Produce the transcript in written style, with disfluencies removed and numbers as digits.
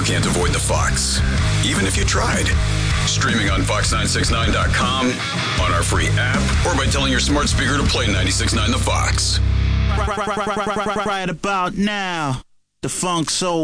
can't avoid the Fox, even if you tried. Streaming on Fox969.com, on our free app, or by telling your smart speaker to play 96.9 The Fox. Right about now, the Funk Soul